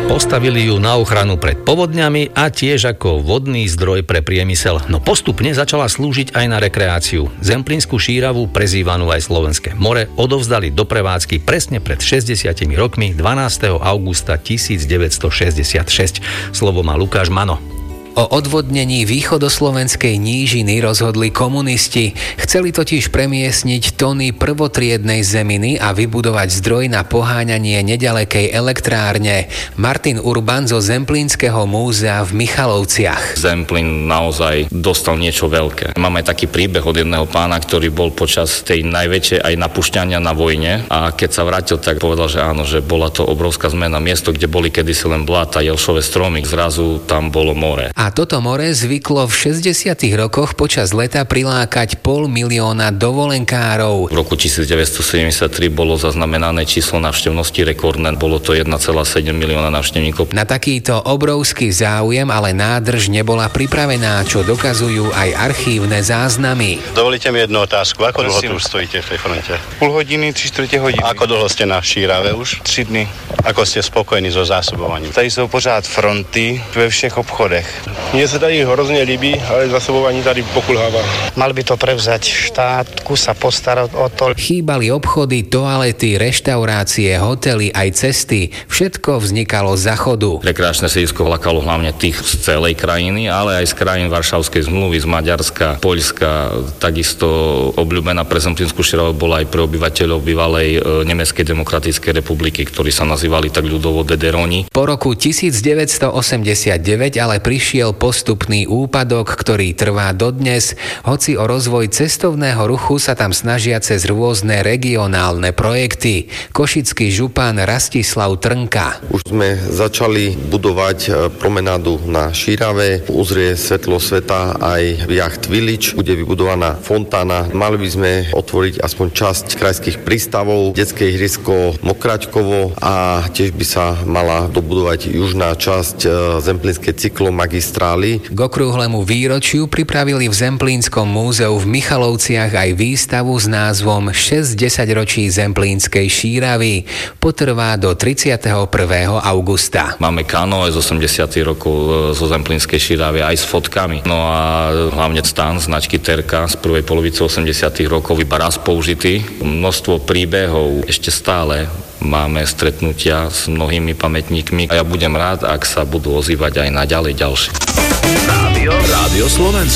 Postavili ju na ochranu pred povodňami a tiež ako vodný zdroj pre priemysel. No postupne začala slúžiť aj na rekreáciu. Zemplínsku šíravu, prezývanú aj Slovenské more, odovzdali do prevádzky presne pred 60 rokmi 12. augusta 1966. Slovo má Lukáš Mano. O odvodnení východoslovenskej nížiny rozhodli komunisti. Chceli totiž premiestniť tony prvotriednej zeminy a vybudovať zdroj na poháňanie neďalekej elektrárne. Martin Urban zo Zemplínskeho múzea v Michalovciach. Zemplín naozaj dostal niečo veľké. Máme taký príbeh od jedného pána, ktorý bol počas tej najväčšej aj napušťania na vojne a keď sa vrátil, tak povedal, že áno, že bola to obrovská zmena. Miesto, kde boli kedysi len bláta, jelšové stromy, zrazu tam bolo more. A toto more zvyklo v 60. rokoch počas leta prilákať 500 000 dovolenkárov. V roku 1973 bolo zaznamenané číslo návštevnosti rekordné, bolo to 1,7 milióna návštevníkov. Na takýto obrovský záujem ale nádrž nebola pripravená, čo dokazujú aj archívne záznamy. Dovolíte mi jednu otázku, ako dlho tu už stojíte v tej fronte? Půl hodiny, 3/4 hodiny. Ako dlho ste na Šírave už? 3 dny. Ako ste spokojní so zásobovaním? Tady jsou pořád fronty ve všech obchodech. Mně se tady hrozně líbí, ale zásobování tady pokulhává. Mal by to prevzať štát, sa postarať o to. Chýbali obchody, toalety, reštaurácie, hotely, aj cesty. Všetko vznikalo za chodu. Rekreačné sídlisko lákalo hlavne tých z celej krajiny, ale aj z krajín Varšavskej zmluvy, z Maďarska, Poľska. Takisto obľúbená pre Zemplínsku šíravu bola aj pre obyvateľov bývalej Nemeckej demokratickej republiky, ktorí sa nazývali tak ľudovo Dederoni. Po roku 1989 ale prišiel postupný úpadok, ktorý trvá dodnes, hoci o rozvoj cestovného ruchu sa tam snažia cez rôzne regionálne projekty. Košický župan Rastislav Trnka. Už sme začali budovať promenádu na Šírave, uzrie svetlo sveta aj Yacht Village, bude vybudovaná fontána. Mali by sme otvoriť aspoň časť krajských prístavov, detské ihrisko Mokraťkovo a tiež by sa mala dobudovať južná časť Zemplínskej cyklomagistrály. K okrúhlemu výročiu pripravili v Zemplínskom múzeu v Michalovciach aj výstavu s názvom 60 ročí Zemplínskej šíravy. Potrvá do 31. augusta. Máme kanoe z 80. rokov zo Zemplínskej šíravy aj s fotkami. No a hlavne stan značky Terka z prvej polovice 80. rokov iba raz použitý. Množstvo príbehov ešte stále máme stretnutia s mnohými pamätníkmi a ja budem rád, ak sa budú ozývať aj naďalej ďalšie. Rádio Slovensko.